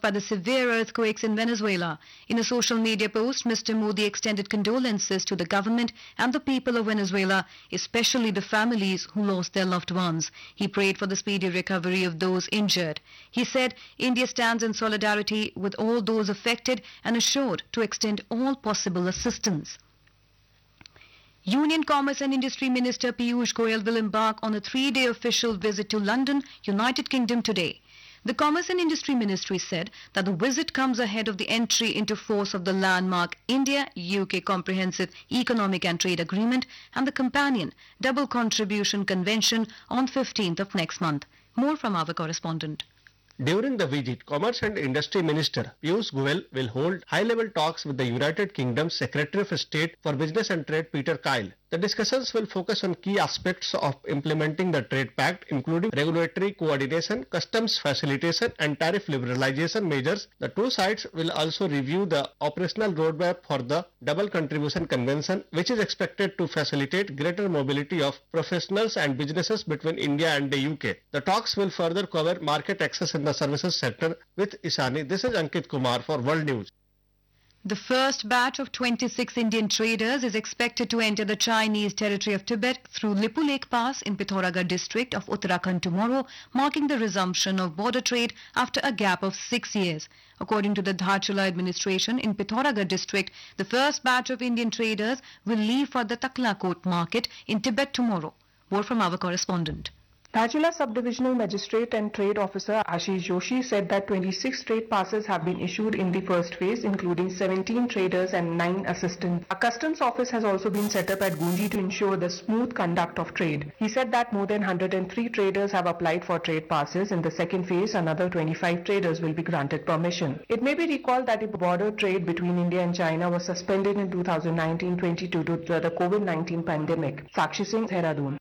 by the severe earthquakes in Venezuela. In a social media post, Mr. Modi extended condolences to the government and the people of Venezuela, especially the families who lost their loved ones. He prayed for the speedy recovery of those injured. He said India stands in solidarity with all those affected and assured to extend all possible assistance. Union Commerce and Industry Minister Piyush Goyal will embark on a 3-day official visit to London, United Kingdom today. The Commerce and Industry Ministry said that the visit comes ahead of the entry into force of the landmark India-UK Comprehensive Economic and Trade Agreement and the companion Double Contribution Convention on 15th of next month. More from our correspondent. During the visit, Commerce and Industry Minister Piyush Goyal will hold high-level talks with the United Kingdom's Secretary of State for Business and Trade Peter Kyle. The discussions will focus on key aspects of implementing the Trade Pact, including regulatory coordination, customs facilitation and tariff liberalization measures. The two sides will also review the operational roadmap for the Double Contribution Convention, which is expected to facilitate greater mobility of professionals and businesses between India and the UK. The talks will further cover market access in the services sector. With Isani, this is Ankit Kumar for World News. The first batch of 26 Indian traders is expected to enter the Chinese territory of Tibet through Lipu Lake Pass in Pithoragarh district of Uttarakhand tomorrow, marking the resumption of border trade after a gap of 6 years. According to the Dharchula administration in Pithoragarh district, the first batch of Indian traders will leave for the Taklakot market in Tibet tomorrow. More from our correspondent. Dharchula Sub-Divisional Magistrate and Trade Officer Ashish Joshi said that 26 trade passes have been issued in the first phase, including 17 traders and 9 assistants. A customs office has also been set up at Gunji to ensure the smooth conduct of trade. He said that more than 103 traders have applied for trade passes. In the second phase, another 25 traders will be granted permission. It may be recalled that the border trade between India and China was suspended in 2019-22 due to the COVID-19 pandemic. Sakshi Singh, Dehradun.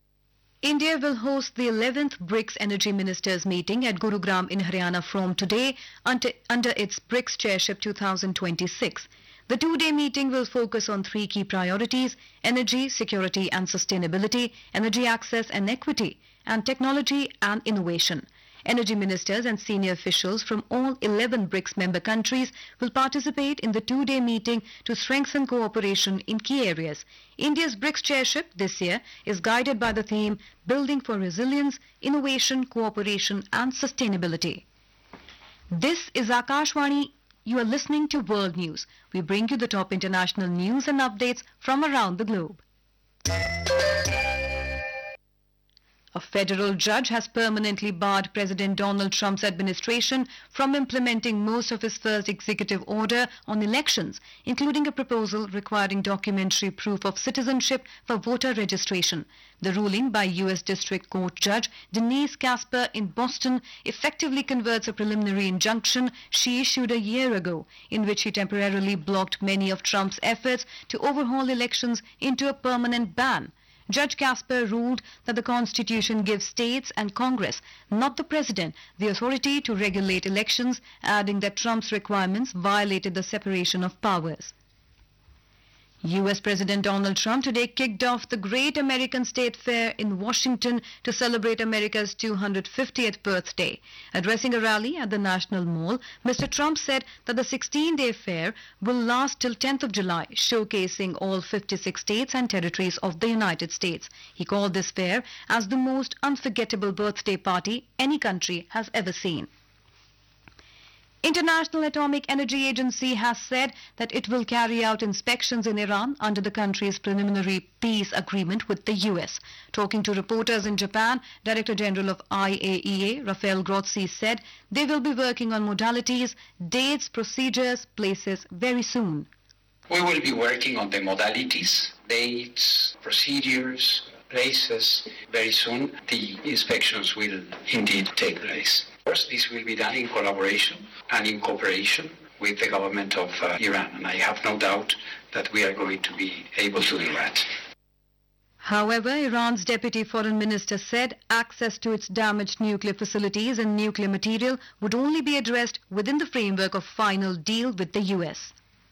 India will host the 11th BRICS Energy Ministers meeting at Gurugram in Haryana from today under its BRICS Chairship 2026. The 2-day meeting will focus on 3 key priorities: energy, security and sustainability, energy access and equity, and technology and innovation. Energy ministers and senior officials from all 11 BRICS member countries will participate in the 2-day meeting to strengthen cooperation in key areas. India's BRICS chairship this year is guided by the theme Building for Resilience, Innovation, Cooperation and Sustainability. This is Akashvani. You are listening to World News. We bring you the top international news and updates from around the globe. A federal judge has permanently barred President Donald Trump's administration from implementing most of his first executive order on elections, including a proposal requiring documentary proof of citizenship for voter registration. The ruling by U.S. District Court Judge Denise Casper in Boston effectively converts a preliminary injunction she issued a year ago, in which she temporarily blocked many of Trump's efforts to overhaul elections, into a permanent ban. Judge Casper ruled that the Constitution gives states and Congress, not the President, the authority to regulate elections, adding that Trump's requirements violated the separation of powers. U.S. President Donald Trump today kicked off the Great American State Fair in Washington to celebrate America's 250th birthday. Addressing a rally at the National Mall, Mr. Trump said that the 16-day fair will last till 10th of July, showcasing all 56 states and territories of the United States. He called this fair as the most unforgettable birthday party any country has ever seen. International Atomic Energy Agency has said that it will carry out inspections in Iran under the country's preliminary peace agreement with the US. Talking to reporters in Japan, Director General of IAEA, Rafael Grossi, said they will be working on modalities, dates, procedures, places very soon. We will be working on the modalities, dates, procedures, places very soon. The inspections will indeed take place. Of course, this will be done in collaboration and in cooperation with the government of Iran, and I have no doubt that we are going to be able to do that. However, Iran's Deputy Foreign Minister said access to its damaged nuclear facilities and nuclear material would only be addressed within the framework of final deal with the US.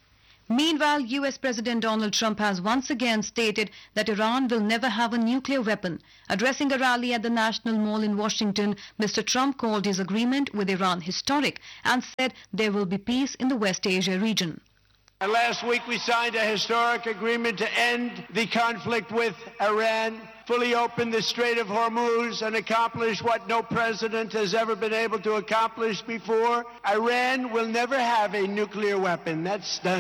Meanwhile, US President Donald Trump has once again stated that Iran will never have a nuclear weapon. Addressing a rally at the National Mall in Washington, Mr. Trump called his agreement with Iran historic and said there will be peace in the West Asia region. And last week we signed a historic agreement to end the conflict with Iran, fully open the Strait of Hormuz, and accomplish what no president has ever been able to accomplish before. Iran will never have a nuclear weapon. That's done.